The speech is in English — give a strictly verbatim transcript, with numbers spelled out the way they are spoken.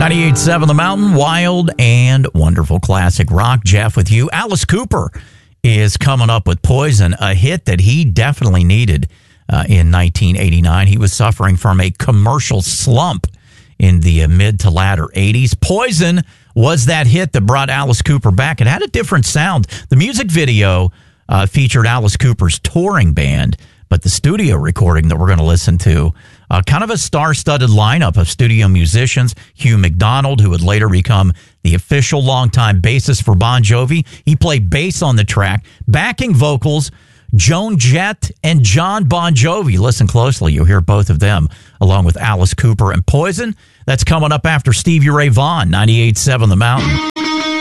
ninety-eight point seven The Mountain, wild and wonderful classic rock. Jeff with you. Alice Cooper is coming up with Poison, a hit that he definitely needed uh, in nineteen eighty-nine. He was suffering from a commercial slump in the uh, mid to latter eighties. Poison was that hit that brought Alice Cooper back. It had a different sound. The music video uh, featured Alice Cooper's touring band, but the studio recording that we're going to listen to, uh, kind of a star-studded lineup of studio musicians. Hugh McDonald, who would later become the official longtime bassist for Bon Jovi. He played bass on the track. Backing vocals, Joan Jett and John Bon Jovi. Listen closely. You'll hear both of them along with Alice Cooper and Poison. That's coming up after Stevie Ray Vaughan, ninety-eight point seven The Mountain.